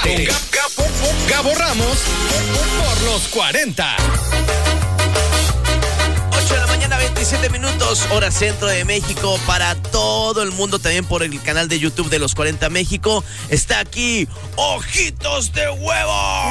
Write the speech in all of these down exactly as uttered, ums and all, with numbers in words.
Con Gabo, Gabo Ramos por los cuarenta. ocho de la mañana, veintisiete minutos, hora centro de México, para todo el mundo, también por el canal de YouTube de Los cuarenta México. Está aquí, Ojitos de Huevo.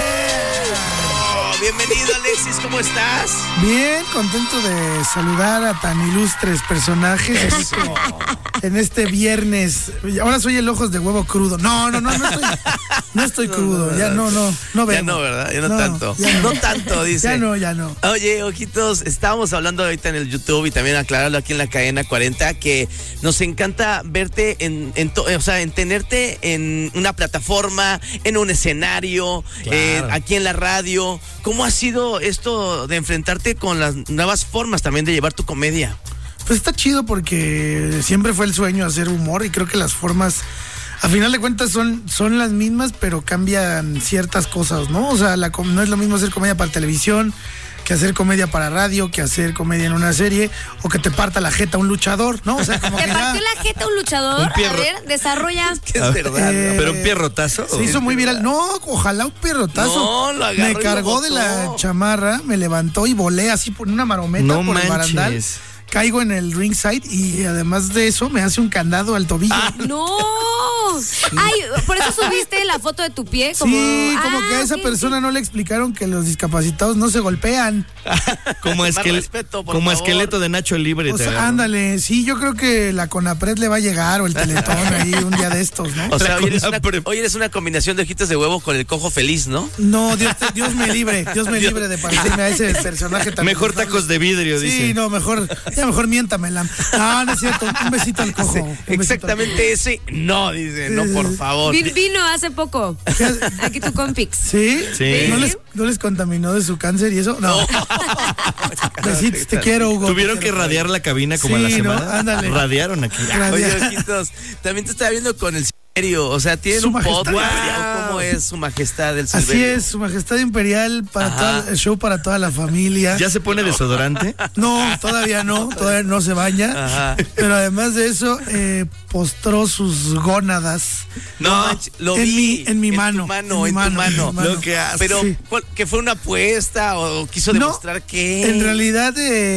Bienvenido, Alexis, ¿cómo estás? Bien, contento de saludar a tan ilustres personajes en este, en este viernes. Ahora soy el Ojos de Huevo crudo. No, no, no, no estoy, no estoy crudo. No, no, ya no, no, no veo. Ya no, ¿verdad? Ya no, no tanto. Ya no. no tanto, dice. Ya no, ya no. Oye, Ojitos, estábamos hablando ahorita en el YouTube y también aclararlo aquí en la cadena cuarenta, que nos encanta verte en, en to, o sea, en tenerte en una plataforma, en un escenario, claro. eh, aquí en la radio. ¿Cómo ha sido esto de enfrentarte con las nuevas formas también de llevar tu comedia? Pues está chido porque siempre fue el sueño hacer humor y creo que las formas, a final de cuentas, son, son las mismas, pero cambian ciertas cosas, ¿no? O sea, la, no es lo mismo hacer comedia para televisión que hacer comedia para radio, que hacer comedia en una serie, o que te parta la jeta un luchador, ¿no? O sea, como ¿Te que partió ya... la jeta un luchador? Un a ver, desarrolla. Es que es verdad. Eh, ¿Pero un pierrotazo? Se hizo muy viral. No, ojalá un pierrotazo. No, lo agarró. Me cargó de la chamarra, me levantó y volé así por una marometa no por manches. el barandal. Caigo en el ringside y además de eso me hace un candado al tobillo. Ah, ¡no! Ay, por eso subiste la foto de tu pie. Como... Sí, como ah, que a esa sí, persona sí. no le explicaron que los discapacitados no se golpean. Como, esquel... respeto, como favor. esqueleto de Nacho Libre. O sea, ándale, sí, yo creo que la CONAPRED le va a llegar, o el Teletón ahí un día de estos, ¿no? O sea, hoy eres, una, hoy eres una combinación de Ojitos de Huevo con el Cojo Feliz, ¿no? No, Dios, te, Dios me libre, Dios me libre de parecerme a ese personaje tan... Mejor tacos de vidrio, sí, dice. Sí, no, mejor, ya mejor miéntamela. No, no es cierto, un besito al Cojo. Sí, exactamente al ese, no, dice, no, por favor. Vin, vino hace poco, aquí tu compix. ¿Sí? Sí. ¿No les, ¿No les contaminó de su cáncer y eso? No. Besitos, te quiero, Hugo. Tuvieron que radiar la cabina como sí, a la semana. ¿no? Ándale. Radiaron aquí. Oye, Ojitos, también te estaba viendo con el Silverio, o sea, tienen Su un majestad. podcast. ¿Cómo es Su Majestad el Silverio? Así es, Su Majestad Imperial, para toda, el show para toda la familia. ¿Ya se pone desodorante? No, todavía no, todavía no se baña. Ajá. Pero además de eso, eh, postró sus gónadas. No, manch, lo en vi. Mi, en mi mano. En tu mano, en, en tu mano. Tu mano. Lo que hace. Pero, sí. ¿que fue una apuesta o quiso demostrar no, que? En realidad,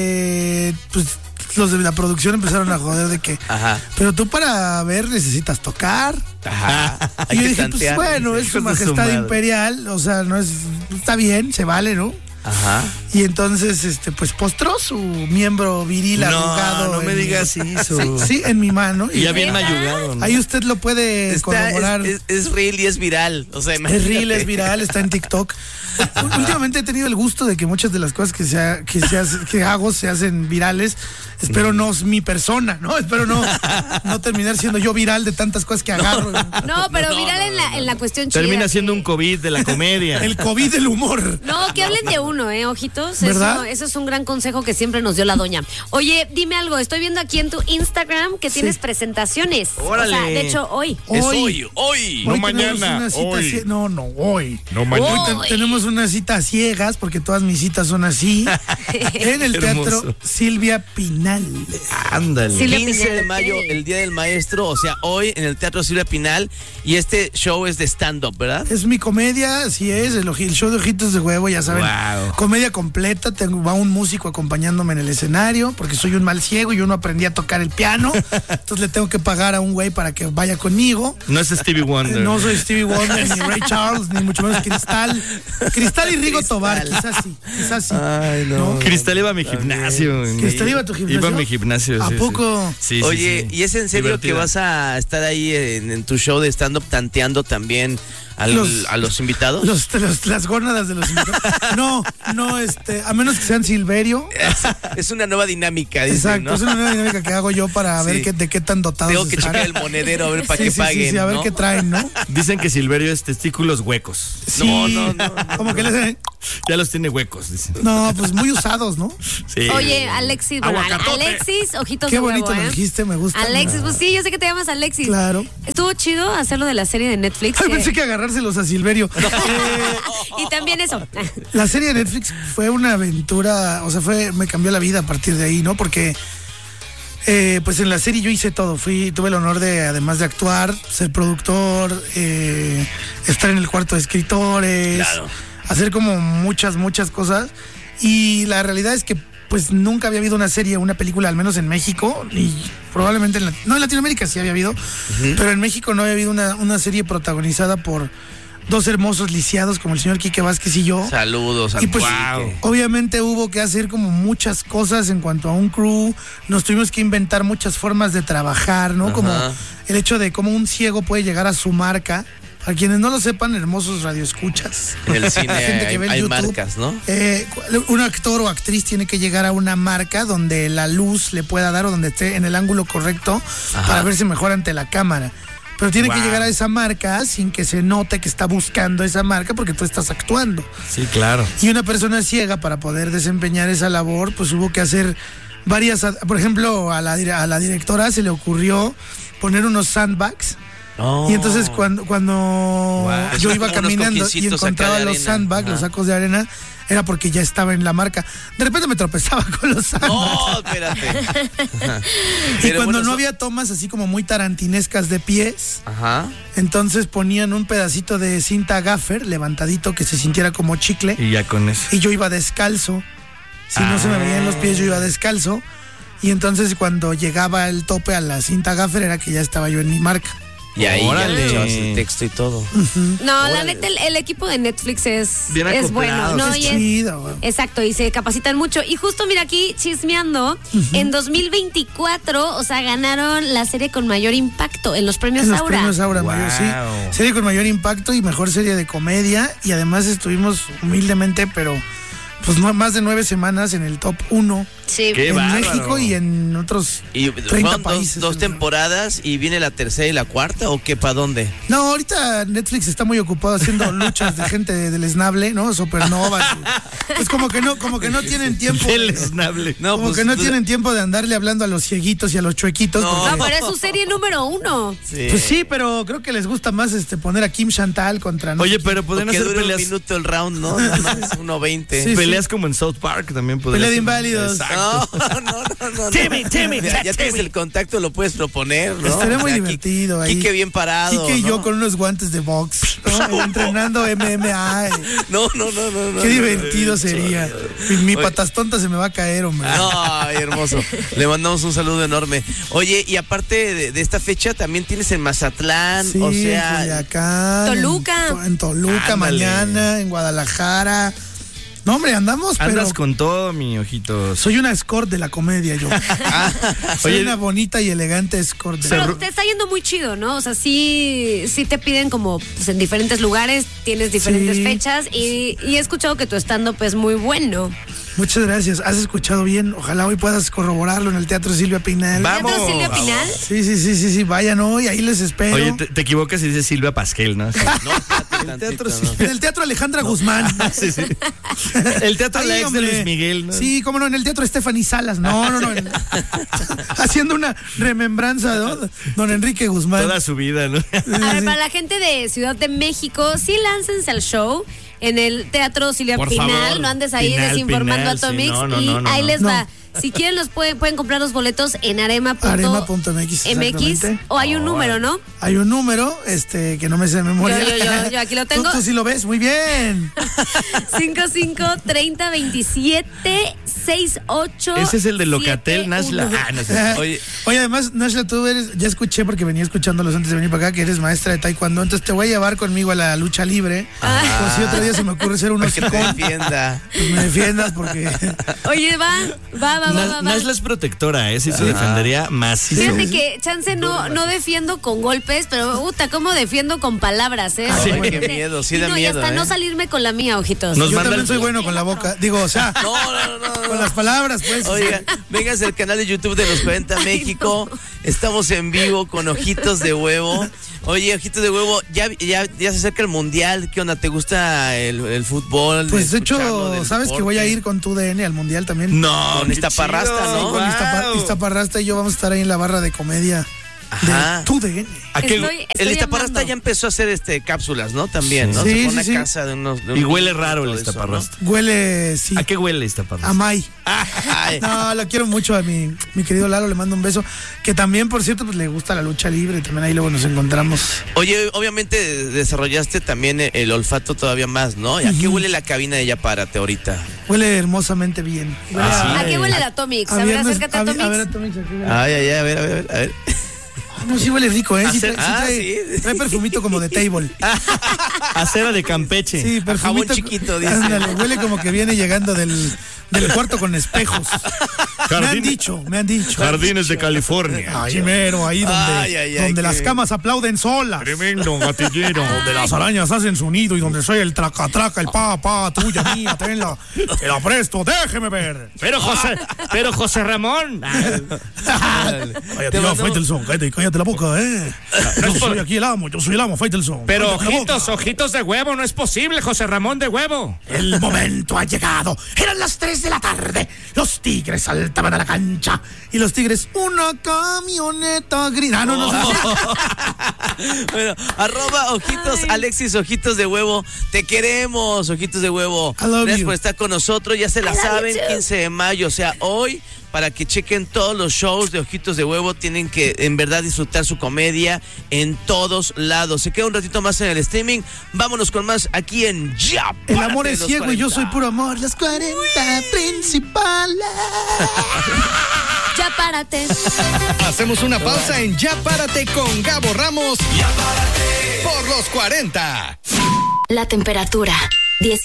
eh, pues los de la producción empezaron a joder de que, ajá. pero tú para ver necesitas tocar. Ajá. Y yo dije, tantear, pues bueno, es Su Majestad su Imperial, o sea, no es, está bien, se vale, ¿no? Ajá. Y entonces, este, pues postró su miembro viril arrugado. No, no me en, digas eso. Sí, sí, en mi mano. Y ya bien mayugado, ¿no? Ahí usted lo puede está, corroborar. Es, es, es real y es viral. O sea, es real, es viral, está en TikTok. Últimamente he tenido el gusto de que muchas de las cosas que, se, que, se hace, que hago se hacen virales. Espero no es mi persona, ¿no? Espero no, no terminar siendo yo viral de tantas cosas que agarro. No, pero no, viral no, en, la, en la cuestión chida. Termina siendo que... un COVID de la comedia. El COVID del humor. No, que hablen de uno, ¿eh, Ojitos? ¿Verdad? Eso, eso es un gran consejo que siempre nos dio la doña. Oye, dime algo, estoy viendo aquí en tu Instagram que tienes sí. presentaciones. Órale. O sea, de hecho, hoy. Hoy, es hoy, hoy. No mañana, hoy. No, no, hoy. No mañana. Hoy te, tenemos una cita a ciegas, porque todas mis citas son así. En el Teatro Silvia Pinal. Ándale. quince de mayo, el Día del Maestro, o sea, hoy en el Teatro Silvia Pinal. Y este show es de stand-up, ¿verdad? Es mi comedia, así es, el, el show de Ojitos de Huevo, ya saben. Wow. Comedia completa, tengo, va un músico acompañándome en el escenario, porque soy un mal ciego y yo no aprendí a tocar el piano. Entonces le tengo que pagar a un güey para que vaya conmigo. No es Stevie Wonder. No soy Stevie Wonder, ni Ray Charles, ni mucho menos Cristal. Cristal y Rigo Cristal. Tobar, quizás sí, quizás sí. Ay, no. ¿No? Cristal iba a mi gimnasio. ¿Cristal iba a tu gimnasio? Iba a mi gimnasio, ¿A sí, poco? Sí, Oye, sí, sí. ¿y es en serio Divertida. que vas a estar ahí en, en tu show de stand-up tanteando también al, los, a los invitados? Los, los, las gónadas de los invitados. No, no, este, a menos que sean Silverio. Es, es una nueva dinámica, dice, exacto, ¿no? Es una nueva dinámica que hago yo para sí. ver qué, de qué tan dotados Tengo que están. checar el monedero a ver para sí, que sí, paguen, sí, sí, a ver ¿no? qué traen, ¿no? Dicen que Silverio es testículos huecos. Sí, no, no, no, no. Como que le ya los tiene huecos, dicen. No, pues muy usados, ¿no? Sí. Oye, Alexis, bueno, Alexis, Ojitos qué de Huevo. Qué bonito ¿eh? lo dijiste, me gusta. Alexis, pues sí, yo sé que te llamas Alexis. Claro. Estuvo chido hacerlo de la serie de Netflix. Ay, que... pensé que agarrárselos a Silverio. No. Y también eso. La serie de Netflix fue una aventura, o sea, fue me cambió la vida a partir de ahí, ¿no? Porque Eh, pues en la serie yo hice todo. Fui, tuve el honor de, además de actuar, ser productor, eh, estar en el cuarto de escritores, Claro. hacer como muchas, muchas cosas. Y la realidad es que pues nunca había habido una serie, una película, al menos en México, y probablemente en, la- no, en Latinoamérica sí había habido, pero en México no había habido una, una serie protagonizada por dos hermosos lisiados como el señor Quique Vázquez y yo. Saludos al Y pues, Quique. obviamente hubo que hacer como muchas cosas en cuanto a un crew. Nos tuvimos que inventar muchas formas de trabajar, ¿no? Ajá. Como el hecho de cómo un ciego puede llegar a su marca. Para quienes no lo sepan, hermosos radioescuchas. En el cine gente que hay, ve el hay YouTube. marcas, ¿no? Eh, un actor o actriz tiene que llegar a una marca donde la luz le pueda dar o donde esté en el ángulo correcto Ajá. para verse mejor ante la cámara. Pero tiene que Wow. llegar a esa marca sin que se note que está buscando esa marca porque tú estás actuando. Sí, claro. Y una persona ciega, para poder desempeñar esa labor, pues hubo que hacer varias, ad- por ejemplo, a la, dire- a la directora se le ocurrió poner unos sandbags. Oh. Y entonces cuando, cuando yo Son iba como unos caminando y cojincitos acá encontraba de los arena. sandbags, Ajá. los sacos de arena, era porque ya estaba en la marca. De repente me tropezaba con los sandbags. No, espérate. y Pero cuando bueno, no so- había tomas así como muy tarantinescas de pies, Ajá. entonces ponían un pedacito de cinta gaffer levantadito que se sintiera como chicle. Y ya con eso. Y yo iba descalzo. Si no se me veían los pies, yo iba descalzo. Y entonces cuando llegaba el tope a la cinta gaffer era que ya estaba yo en mi marca. Y ahí Órale. ya le echabas el texto y todo. No, la neta, el, el equipo de Netflix es, Bien es bueno. acoplados. No, es y es- chido, güey. Exacto, y se capacitan mucho. Y justo mira aquí, chismeando, en dos mil veinticuatro, o sea, ganaron la serie con mayor impacto en los premios En los Aura. premios Aura, Wow. mayor, sí. Serie con mayor impacto y mejor serie de comedia. Y además estuvimos humildemente, pero pues no, más de nueve semanas en el top uno Sí. Qué en bárbaro. México y en otros Y treinta fueron dos, países. dos temporadas y viene la tercera y la cuarta, ¿o qué, para dónde? No, ahorita Netflix está muy ocupado haciendo luchas de gente del esnable, ¿no? Supernovas. Es como que no, como que no tienen tiempo. El de- esnable. No, como pues, que no pues, tienen tiempo de andarle hablando a los cieguitos y a los chuequitos. No. porque- No, pero es su serie número uno. Sí. Pues sí, pero creo que les gusta más este poner a Kim Chantal contra no Oye, sé pero podrían Porque hacer dura peleas, un minuto el round, ¿no? Nada más uno veinte. Sí, peleas como en South Park también podría Pelea de ser. inválidos. Exacto. No, no, no, no. Timmy, Timmy, Ya, ya tienes Timmy. el contacto, lo puedes proponer, ¿no? Estaría muy O sea, divertido Qui- ahí. Quique bien parado. Quique y yo ¿no? con unos guantes de box, ¿no? Entrenando M M A. eh. No, no, no, no. no Qué no, divertido no, sería. Mi, mi Oye. patas tonta se me va a caer, hombre. Ay, hermoso. Le mandamos un saludo enorme. Oye, y aparte de, de esta fecha, también tienes en Mazatlán, Sí, o en sea, Culiacán, Toluca. En, To- en Toluca Ándale. mañana, en Guadalajara. No, hombre, andamos, pero Andas con todo, mi ojitos. soy una escort de la comedia, yo. soy Oye, una bonita y elegante escort. de Pero la- te está yendo muy chido, ¿no? O sea, sí, sí te piden como pues, en diferentes lugares, tienes diferentes Sí. fechas y, y he escuchado que tu stand-up es muy bueno. Muchas gracias. Has escuchado bien. Ojalá hoy puedas corroborarlo en el Teatro Silvia Pinal. Vamos. ¿Teatro Silvia Pinal? Sí, sí, sí, sí, sí. Vayan hoy, ahí les espero. Oye, te, te equivocas y dices Silvia Pasquel, ¿no? no, espérate El Teatro tantito, ¿no? Silvia- en el Teatro Alejandra Guzmán. Sí, sí. El teatro Ahí, la ex de hombre. Luis Miguel, ¿no? Sí, cómo no, en el Teatro Stephanie Salas. No, no, no. en- Haciendo una remembranza, ¿no? Don Enrique Guzmán. Toda su vida, ¿no? A ver, para la gente de Ciudad de México, sí láncense al show en el Teatro Silvia Por Pinal, favor. no andes ahí Pinal, desinformando Pinal, a Tomix sí, no, no, y no, no, ahí no. les No. va. Si quieren los pueden, pueden comprar los boletos en arema punto Arema punto M X, M X exactamente. o hay un número, ¿no? Hay un número, este, que no me sé de memoria. Yo, yo, yo, yo aquí lo tengo. ¿Tú, tú sí lo ves? Muy bien. cinco cinco treinta veintisiete sesenta y ocho. Ese es el de Locatel, setenta y uno. Nashla. Ah, no sé. Oye, Oye, además, Nashla, tú eres, ya escuché porque venía escuchándolos antes de venir para acá, que eres maestra de taekwondo, entonces te voy a llevar conmigo a la lucha libre. Pues si otro día se me ocurre ser un para que te hocicón, defienda. pues me defiendas porque... Oye, va, va, va, va, Na- va, va. Nashla es protectora, ¿eh? Sí se defendería macizo. Fíjate que chance no, no defiendo con golpes, pero puta, ¿cómo defiendo con palabras, eh? Ay, Sí. qué miedo, sí Y da no, miedo, Y hasta ¿eh? no salirme con la mía, ojitos. Nos Yo manda también el- soy bueno con la boca. Digo, o sea, No, no, no, no. con las palabras, pues. Oiga, véngase al canal de YouTube de los cuarenta México. Estamos en vivo con Ojitos de Huevo. Oye, Ojitos de Huevo, ya, ya, ya se acerca el Mundial. ¿Qué onda? ¿Te gusta el, el fútbol? Pues de Escucharlo hecho, del sabes que voy a deporte? ir con tu D N al Mundial también. No, Con qué Iztaparrasta, chido, ¿no? Con wow. Iztapa- Iztaparrasta y yo vamos a estar ahí en la barra de comedia. Ajá. de tu D N. ¿A qué- Estoy- estoy El Iztaparrasta amando. ya empezó a hacer este cápsulas, ¿no? También, ¿no? Sí, Se sí, fue a una sí. casa de unos... de Y un- huele raro el todo eso, Iztaparrasta. Huele, sí, ¿A qué huele Iztaparrasta? a May. Ay, No, lo quiero mucho a mi, mi querido Lalo, le mando un beso. Que también, por cierto, pues le gusta la lucha libre. También ahí luego nos encontramos. Oye, obviamente desarrollaste también el, el olfato todavía más, ¿no? ¿Y ¿A qué huele la cabina de Ya Párate ahorita? Huele hermosamente bien. Huele Ah, ¿A sí. qué huele la Atomix? a A ver, viernes- acércate a a vi- Atomix. a ver, Atomix, aquí huele. Ay, ay, ay, a ver, a ver, a ver. No, sí huele rico, ¿eh? Sí, Hacer- trae, sí ah, trae- sí. trae perfumito como de table. Acera de Campeche. Sí, perfumito. jabón chiquito, dice. Ándale, huele como que viene llegando del, del cuarto con espejos. Me han Jardín- dicho, me han dicho. Jardines de California. Ahí mero, ahí donde, Ay, ay, ay, donde qué las bien. camas aplauden solas. Tremendo gatillero. Donde las arañas hacen su nido y donde soy el traca traca, el pa pa, tuya mía, tenla, te la presto, déjeme ver. Pero José, pero José Ramón. Cállate Te ya, mando- Faitelson, cállate, cállate la boca, eh. Yo soy aquí el amo, yo soy el amo, Faitelson. Pero Cállate la ojitos, boca. ojitos de huevo, no es posible, José Ramón de huevo. El momento ha llegado. Eran las tres de la tarde. Los tigres saltaban a la cancha. Y los tigres, una camioneta gris. Ah, no, no, no. Bueno, arroba ojitos, Ay. Alexis, ojitos de huevo. Te queremos, ojitos de huevo. I love Gracias you. por estar con nosotros. Ya se la I love you saben, too. quince de mayo, o sea, hoy, para que chequen todos los shows de Ojitos de Huevo. Tienen que, en verdad, disfrutar su comedia en todos lados. Se queda un ratito más en el streaming. Vámonos con más aquí en Ya. El Párate, amor es los ciego y yo cuarenta. soy puro amor. Las cuarenta principales. Ya párate. Hacemos una pausa en Ya Párate con Gabo Ramos. Ya Párate por los cuarenta. La temperatura. diez.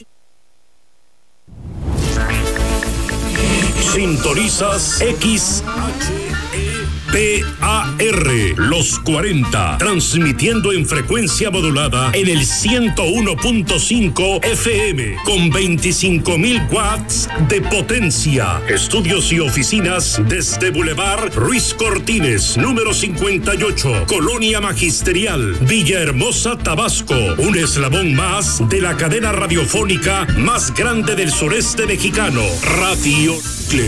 Sintonizas X P A R Los cuarenta, transmitiendo en frecuencia modulada en el ciento uno punto cinco F M con veinticinco mil watts de potencia. Estudios y oficinas desde Boulevard Ruiz Cortines, número cincuenta y ocho, Colonia Magisterial, Villahermosa, Tabasco. Un eslabón más de la cadena radiofónica más grande del sureste mexicano, Radio Cleo.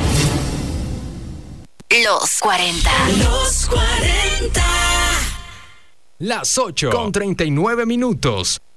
Los cuarenta. Los cuarenta. Las ocho con treinta y nueve minutos.